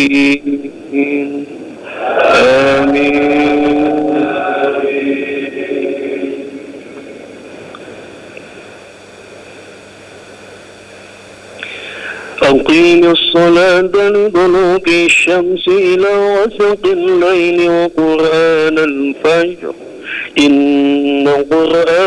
آمين. أقيم الصلاة لدلوك الشمس إلى غسق الليل وقرآن الفجر إن قرآن